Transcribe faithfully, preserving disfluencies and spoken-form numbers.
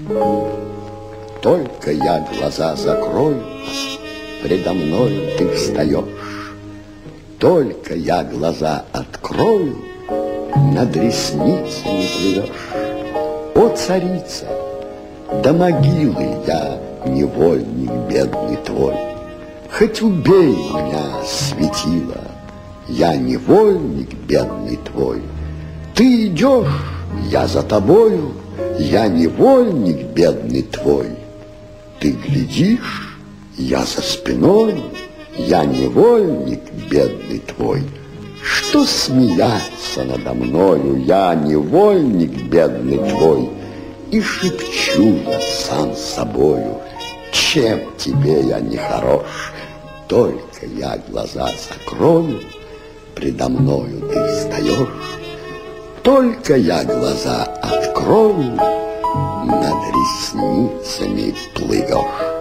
Только я глаза закрою, предо мною ты встаешь. Только я глаза открою, над ресницами плывешь. О, царица, до могилы я невольник бедный твой. Хоть убей меня, светило, я невольник бедный твой. Ты идешь, я за тобою, я невольник бедный твой. Ты глядишь, я за спиной, я невольник бедный твой. Что смеяться надо мною, я невольник бедный твой. И шепчу я сам собою, чем тебе я не хорош. Только я глаза закрою, предо мною ты встаешь. Только я глаза открою, над ресницами плывешь.